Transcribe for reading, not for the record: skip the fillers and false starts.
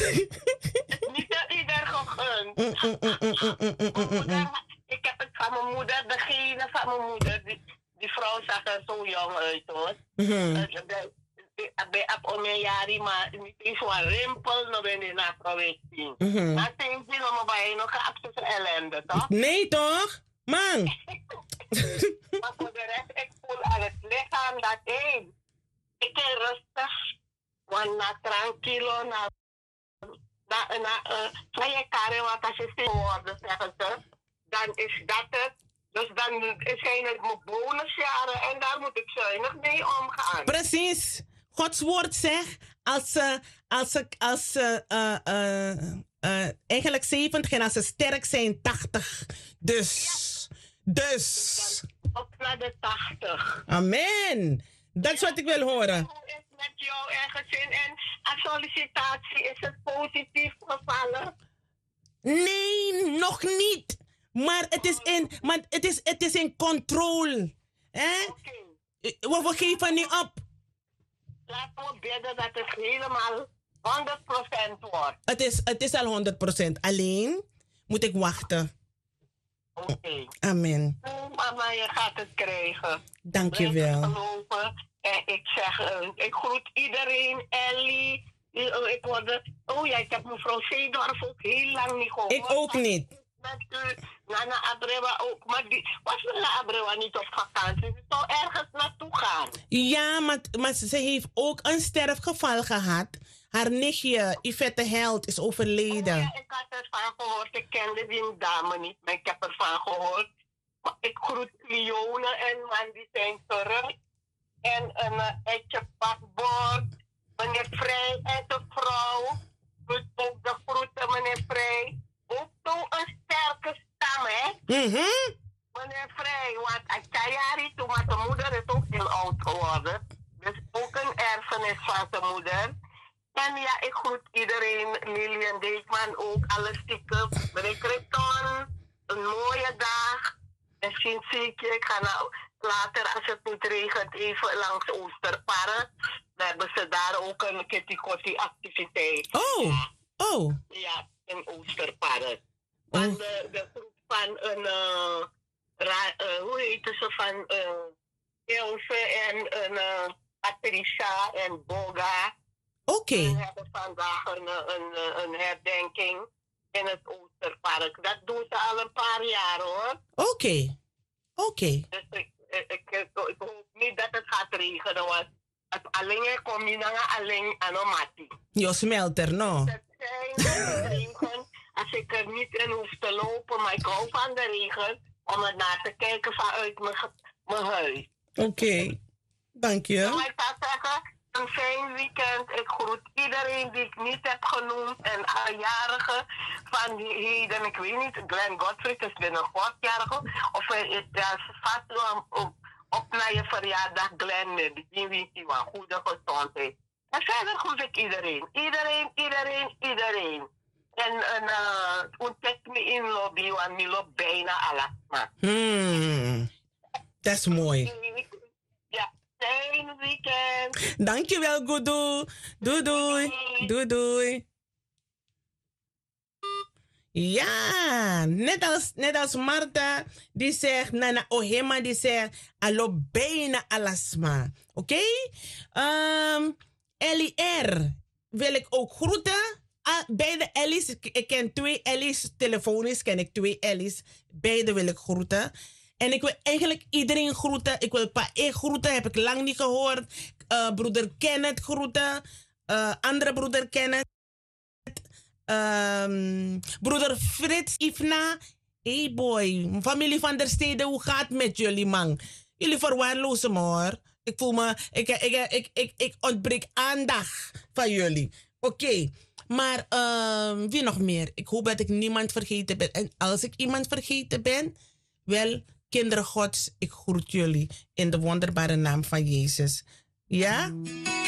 Niet aan ieder gegund. Mijn moeder, ik heb het van mijn moeder, degene van mijn moeder. Die vrouw zag er zo jong uit hoor. Op mijn jaren, maar niet eens een rimpel, nog ben je naar geweest. Maar sinds die nog bij nog absolute ellende, toch? Nee, toch? Man. Maar voor de rest, ik voel aan het lichaam dat, ik ben rustig. Want na tranquilo, na je karen, wat als je stil wordt, zeggen ze, dan is dat het. Dus dan zijn het mijn bonusjaren en daar moet ik zuinig mee omgaan. Precies. Gods woord zegt, als ze eigenlijk 70 en als ze sterk zijn 80. Dus. Op naar de 80. Amen. Dat is wat ik wil horen. Hoe is het met jou en gezin? En als sollicitatie, is het positief gevallen? Nee, nog niet. Maar het is in controle. We geven niet op. Laten we bidden dat het helemaal 100% wordt. Het is al 100%. Alleen moet ik wachten. Oké. Amen. Mama, je gaat het krijgen. Dank je wel. Geloven. En ik zeg, ik groet iedereen. Ellie. Ik heb mevrouw Zeedorf ook heel lang niet gehoord. Ik ook niet. Met u, Nana Abrewa ook. Maar was Nana Abrewa niet op vakantie? Ze zou ergens naartoe gaan. Ja, maar ze heeft ook een sterfgeval gehad. Haar nichtje, Yvette Held, is overleden. Ja, ik had ervan gehoord. Ik kende die dame niet, maar ik heb ervan gehoord. Maar ik groet Lione en man, die zijn terug. En een etje bakbord. Meneer Vrij en de vrouw. Dus ook de groeten, meneer Vrij. Ook zo een sterke stam, hè? Meneer Vrij, want Achayari, toen was de moeder is ook heel oud geworden. Dus ook een erfenis van zijn moeder. En ja, ik groet iedereen, Lilian Deekman ook, alle stiekem. Meneer Krypton, een mooie dag. Misschien zie ik je, ik ga nou later, als het niet regent, even langs Oosterpark. Dan hebben ze daar ook een kitty-kotty activiteit. Oh. Ja, in Oosterpark. Van de groep van een, hoe heet ze, van Ilse en Patricia en Boga. Oké. We hebben vandaag een herdenking in het Oosterpark. Dat doen ze al een paar jaar hoor. Oké. Dus ik hoop niet dat het gaat regenen, want alleen kom je naar alleen anomati. Je smelt er, no? Het zijn regen, als ik er niet in hoef te lopen, maar ik hou van de regen om er naar te kijken vanuit mijn huis. Oké. Dank je. Maar ik zou zeggen, een fijn weekend. Ik groet iedereen die ik niet heb genoemd. En alle jarigen van die heden. Ik weet niet, Glenn Gottfried is binnenkort jarige. Of hij is vast wel op naar je verjaardag, Glenn. Die weet je wel. Goede gezondheid. En verder groet ik iedereen. Iedereen. En ontdek me in lobby, want me loopt bijna alles. Dat is mooi. Ja. Fijn weekend. Dankjewel, Gudu. Doei. Ja, net als Marta, die zegt, Nana Ohema, die zegt, allo bijna alasma. Oké? Ellie R. wil ik ook groeten. Beide Ellie's, ik ken 2 Ellie's, telefonisch ken ik 2 Ellie's. Beide wil ik groeten. En ik wil eigenlijk iedereen groeten. Ik wil Pa E groeten, heb ik lang niet gehoord. Broeder Kenneth groeten. Andere broeder Kenneth. Broeder Frits Ifna. Hey boy, familie van der Steden, hoe gaat het met jullie man? Jullie verwaarlozen me hoor. Ik voel me, ik ontbreek aandacht van jullie. Oké. Maar wie nog meer? Ik hoop dat ik niemand vergeten ben. En als ik iemand vergeten ben, wel, kinderen Gods, ik groet jullie in de wonderbare naam van Jezus. Ja?